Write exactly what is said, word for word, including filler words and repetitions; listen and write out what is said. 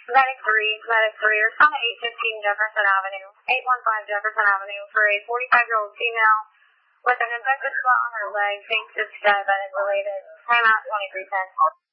Medic three, Medic three, respond to eight fifteen Jefferson Avenue, eight one five Jefferson Avenue for a forty-five-year-old female with an infected spot on her leg, thinks it's diabetic related. Timeout twenty-three ten.